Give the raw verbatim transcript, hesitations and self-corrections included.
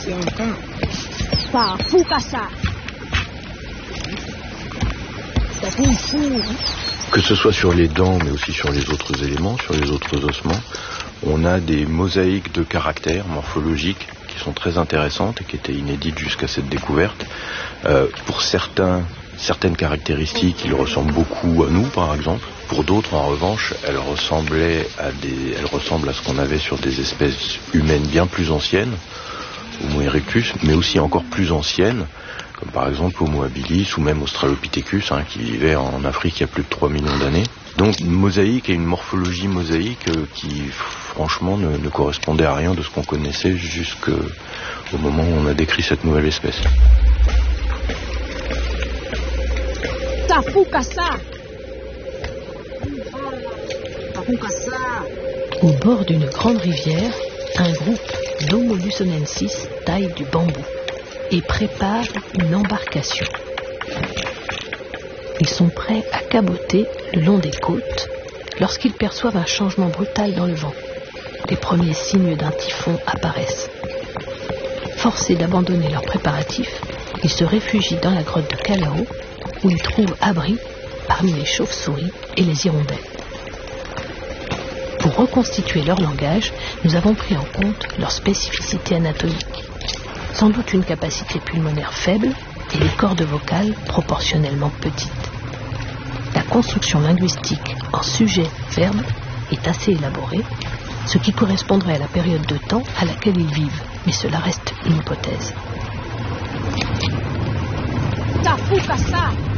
Que ce soit sur les dents, mais aussi sur les autres éléments, sur les autres ossements, on a des mosaïques de caractères morphologiques qui sont très intéressantes et qui étaient inédites jusqu'à cette découverte. Euh, pour certains, certaines caractéristiques, ils ressemblent beaucoup à nous, par exemple. Pour d'autres, en revanche, elles ressemblaient à des, elles ressemblent à ce qu'on avait sur des espèces humaines bien plus anciennes, Homo erectus, mais aussi encore plus anciennes, comme par exemple Homo habilis ou même Australopithecus, hein, qui vivait en Afrique il y a plus de trois millions d'années. Donc une mosaïque et une morphologie mosaïque euh, qui franchement ne, ne correspondait à rien de ce qu'on connaissait jusqu'au moment où on a décrit cette nouvelle espèce. Au bord d'une grande rivière, un groupe d'Homo lusonensis taille du bambou et prépare une embarcation. Ils sont prêts à caboter le long des côtes lorsqu'ils perçoivent un changement brutal dans le vent. Les premiers signes d'un typhon apparaissent. Forcés d'abandonner leurs préparatifs, ils se réfugient dans la grotte de Kalao où ils trouvent abri parmi les chauves-souris et les hirondelles. Pour reconstituer leur langage, nous avons pris en compte leur spécificité anatomique. Sans doute une capacité pulmonaire faible et des cordes vocales proportionnellement petites. La construction linguistique en sujet-verbe est assez élaborée, ce qui correspondrait à la période de temps à laquelle ils vivent, mais cela reste une hypothèse. Tafukasa.